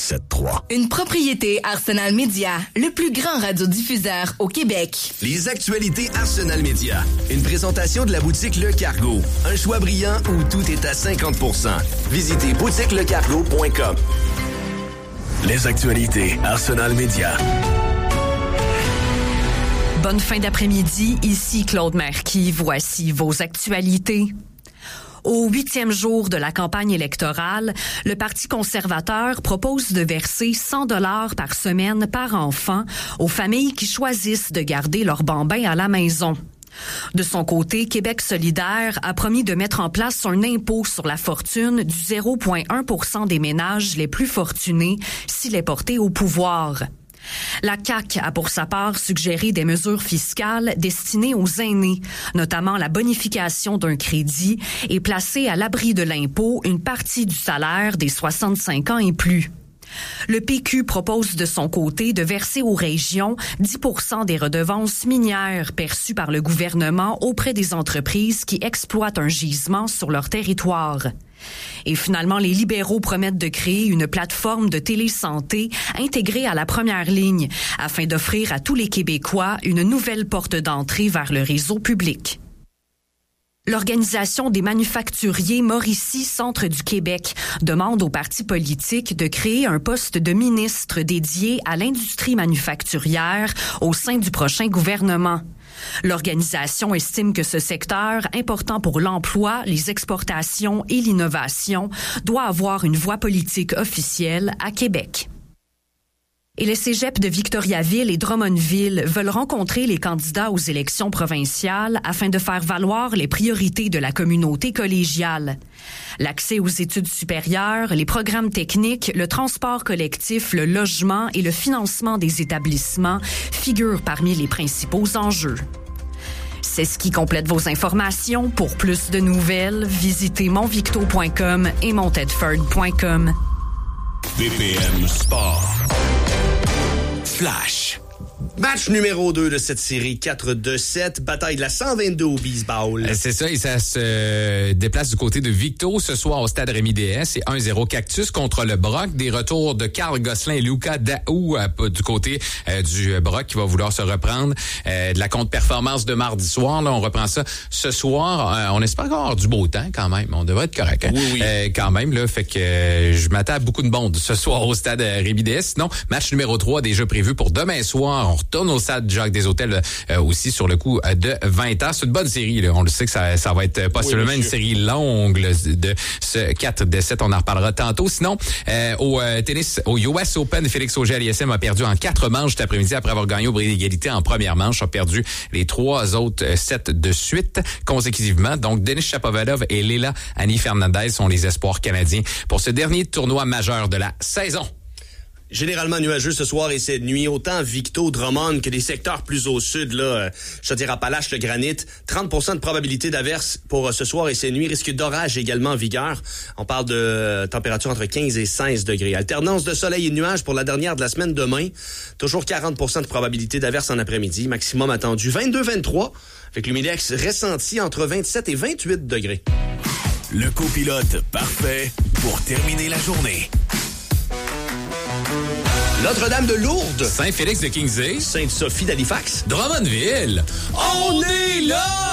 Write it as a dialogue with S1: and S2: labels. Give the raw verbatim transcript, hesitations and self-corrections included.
S1: sept trois.
S2: Une propriété Arsenal Media, le plus grand radiodiffuseur au Québec.
S3: Les actualités Arsenal Media. Une présentation de la boutique Le Cargo. Un choix brillant où tout est à cinquante pour cent. Visitez boutique le cargo point com.
S1: Les actualités Arsenal Media.
S4: Bonne fin d'après-midi, ici Claude Marquis. Voici vos actualités. Au huitième jour de la campagne électorale, le Parti conservateur propose de verser cent dollars par semaine par enfant aux familles qui choisissent de garder leurs bambins à la maison. De son côté, Québec solidaire a promis de mettre en place un impôt sur la fortune du zéro virgule un pour cent des ménages les plus fortunés s'il est porté au pouvoir. La C A Q a pour sa part suggéré des mesures fiscales destinées aux aînés, notamment la bonification d'un crédit et placer à l'abri de l'impôt une partie du salaire des soixante-cinq ans et plus. Le P Q propose de son côté de verser aux régions dix pour cent des redevances minières perçues par le gouvernement auprès des entreprises qui exploitent un gisement sur leur territoire. Et finalement, les libéraux promettent de créer une plateforme de télésanté intégrée à la première ligne afin d'offrir à tous les Québécois une nouvelle porte d'entrée vers le réseau public. L'Organisation des manufacturiers Mauricie Centre du Québec demande aux partis politiques de créer un poste de ministre dédié à l'industrie manufacturière au sein du prochain gouvernement. L'organisation estime que ce secteur, important pour l'emploi, les exportations et l'innovation, doit avoir une voix politique officielle à Québec. Et les cégeps de Victoriaville et Drummondville veulent rencontrer les candidats aux élections provinciales afin de faire valoir les priorités de la communauté collégiale. L'accès aux études supérieures, les programmes techniques, le transport collectif, le logement et le financement des établissements figurent parmi les principaux enjeux. C'est ce qui complète vos informations. Pour plus de nouvelles, visitez monvicto point com et montedford point com.
S1: B P M Sport. Flash.
S3: Match numéro deux de cette série quatre deux sept, bataille de la cent vingt-deux au baseball.
S5: C'est ça, et ça se déplace du côté de Victo ce soir au stade Rémi-D S. C'est un zéro Cactus contre le Broc. Des retours de Carl Gosselin et Luca Daou euh, du côté euh, du Broc qui va vouloir se reprendre euh, de la contre-performance de mardi soir. Là, on reprend ça ce soir. Euh, on espère avoir du beau temps quand même. On devrait être correct. Hein?
S3: Oui, oui.
S5: Euh, quand même, là, fait que euh, je m'attends à beaucoup de monde ce soir au stade Rémi-D S. Sinon, match numéro trois déjà prévu pour demain soir. On retourne au stade Jacques des Hôtels euh, aussi sur le coup de vingt ans. C'est une bonne série. Là. On le sait que ça, ça va être possiblement oui, une série longue là, de ce quatre deux sept. On en reparlera tantôt. Sinon, euh, au euh, tennis, au U S Open, Félix Auger-Aliassime a perdu en quatre manches cet après-midi après avoir gagné au bris d'égalité en première manche. A perdu les trois autres euh, sets de suite consécutivement. Donc, Denis Shapovalov et Leila Annie Fernandez sont les espoirs canadiens pour ce dernier tournoi majeur de la saison.
S3: Généralement nuageux ce soir et cette nuit, autant Victo, Drummond que des secteurs plus au sud, là, Chaudière-Appalaches, le Granit. trente pour cent de probabilité d'averse pour ce soir et cette nuit. Risque d'orage également en vigueur. On parle de température entre quinze et seize degrés. Alternance de soleil et de nuages pour la dernière de la semaine demain. Toujours quarante pour cent de probabilité d'averse en après-midi. Maximum attendu vingt-deux vingt-trois. Avec l'humidex ressenti entre vingt-sept et vingt-huit degrés.
S1: Le copilote parfait pour terminer la journée.
S3: Notre-Dame de Lourdes.
S5: Saint-Félix de Kingsey.
S3: Sainte-Sophie d'Halifax.
S5: Drummondville.
S3: On est là!